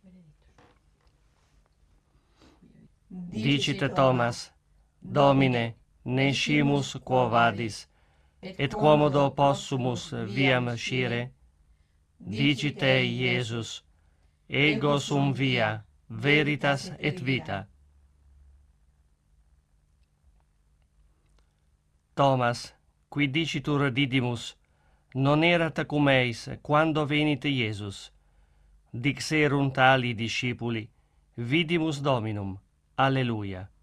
Dicite Thomas, Domine, nescimus quo vadis, et quomodo possumus viam scire? Dicite Iesus, ego sum via, veritas et vita. Thomas, qui dicitur Didymus, non erat cum eis quando venit Iesus. Dixerunt ali discipuli, vidimus Dominum. Alleluia.